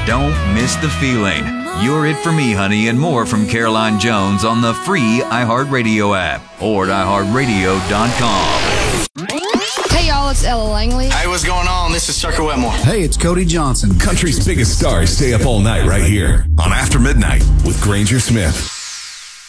Don't miss the feeling. You're It For Me, Honey, and more from Caroline Jones on the free iHeartRadio app or at iHeartRadio.com. Hey, y'all, it's Ella Langley. Hey, what's going on? This is Tucker Wetmore. Hey, it's Cody Johnson. Country's biggest stars stay up all night right here on After Midnight with Granger Smith.